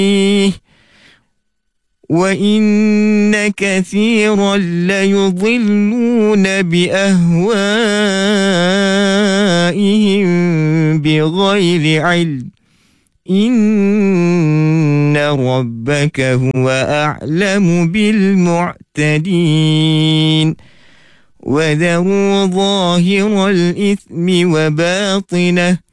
وإن كثيرا ليضلون بأهوائهم بغير علم إن ربك هو أعلم بالمعتدين وذروا ظاهر الإثم وباطنه